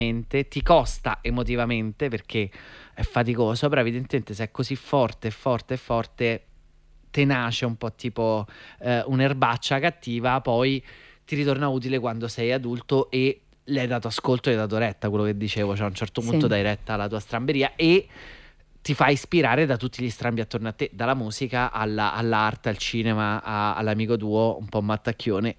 ti costa emotivamente perché è faticoso, però evidentemente se è così forte, tenace, un po' tipo un'erbaccia cattiva, poi ti ritorna utile quando sei adulto e le hai dato ascolto e hai dato retta, quello che dicevo, cioè a un certo punto dai retta alla tua stramberia e ti fa ispirare da tutti gli strambi attorno a te, dalla musica all'arte, al cinema, all'amico tuo un po' mattacchione,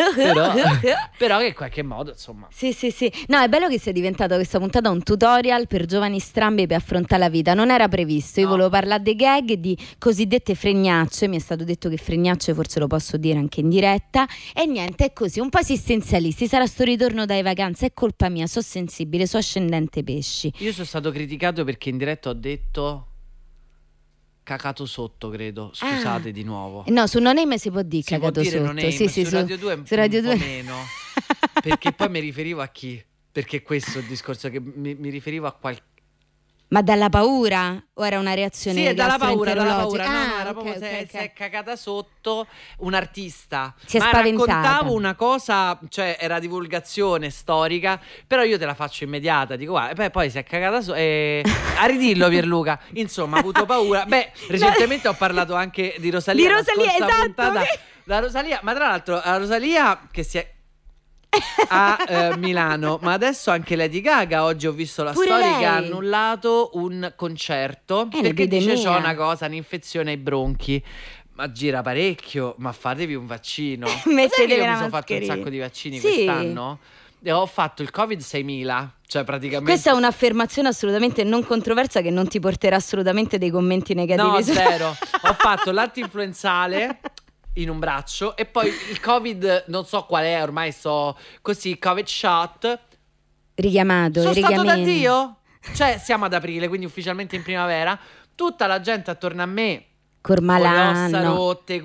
però che in qualche modo, insomma. Sì. No, è bello che sia diventata questa puntata un tutorial per giovani strambi per affrontare la vita. Non era previsto, io volevo parlare dei gag, di cosiddette fregnacce. Mi è stato detto che fregnacce forse lo posso dire anche in diretta. E niente, è così, un po' esistenzialisti. Sarà sto ritorno dalle vacanze, è colpa mia, so sensibile, so ascendente pesci. Io sono stato criticato perché in diretta ho detto cacato sotto, credo. Scusate di nuovo. No, su No Name si può dire si cacato può dire sotto. No Name, sì, su Radio 2 su Radio 2 meno. Perché poi mi riferivo a chi? Perché questo è il discorso, che mi riferivo a qualche. Ma dalla paura? O era una reazione? Sì, è dalla paura. No, era okay, proprio se è cagata sotto un artista. Si è spaventata. Raccontavo una cosa, cioè era divulgazione storica, però io te la faccio immediata, dico guarda, poi si è cagata sotto a ridillo Pierluca. Insomma, ha avuto paura. Beh, recentemente ho parlato anche di Rosalia. Di Rosalia, esatto. Puntata, la Rosalia, ma tra l'altro la Rosalia che si è a Milano, ma adesso anche Lady Gaga oggi ho visto la storia lei. che ha annullato un concerto perché dice c'ho una cosa, un'infezione ai bronchi. Ma gira parecchio, ma fatevi un vaccino. Mettetevi io la mi sono fatto un mascherina. sacco di vaccini Sì. quest'anno e ho fatto il Covid 6000, cioè praticamente. Questa è un'affermazione assolutamente non controversa che non ti porterà assolutamente dei commenti negativi. No, zero. Ho fatto l'antinfluenzale in un braccio e poi il Covid, non so qual è, ormai so così, Covid shot. Richiamato, Sono stato da Dio? Cioè siamo ad aprile, quindi ufficialmente in primavera. Tutta la gente attorno a me Cormalano, con le ossa rotte,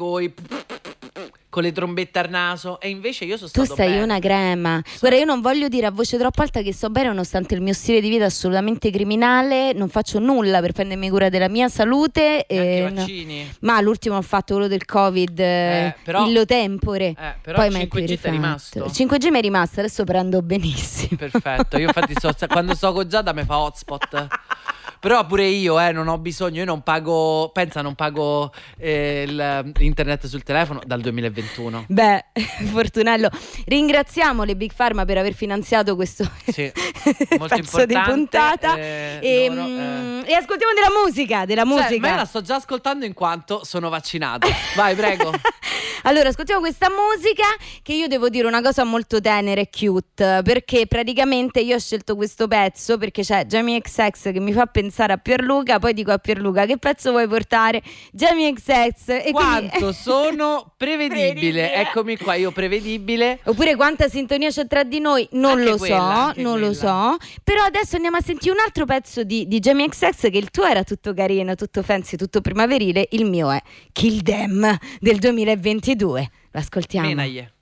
con le trombette al naso, e invece io sono stato tu sei bene. una crema. Guarda, io non voglio dire a voce troppo alta che sto bene, nonostante il mio stile di vita assolutamente criminale. Non faccio nulla per prendermi cura della mia salute. Anche i vaccini. Ma l'ultimo ho fatto quello del Covid, però, illo tempore. però poi il 5G è rimasto. Il 5G mi è rimasto, adesso prendo benissimo. Perfetto, io infatti quando sto con Giada mi fa hotspot. Però pure io non ho bisogno, io non pago, non pago internet sul telefono dal 2021. Beh, Fortunello, ringraziamo le Big Pharma per aver finanziato questo molto pezzo di puntata e ascoltiamo della musica. Cioè, ma io la sto già ascoltando in quanto sono vaccinato. Vai, prego. Allora, ascoltiamo questa musica, che io devo dire una cosa molto tenera e cute, perché praticamente io ho scelto questo pezzo perché c'è Jamie XX che mi fa pensare a Pierluca, poi dico a Pierluca che pezzo vuoi portare? Jamie XX. E quanto quindi sono prevedibile. Eccomi qua, io prevedibile. Oppure quanta sintonia c'è tra di noi, non Anche lo quella, so, non lo so. Però adesso andiamo a sentire un altro pezzo di Jamie XX, che il tuo era tutto carino, tutto fancy, tutto primaverile, il mio è Kill Them del 2022. Lo ascoltiamo. Menaglie.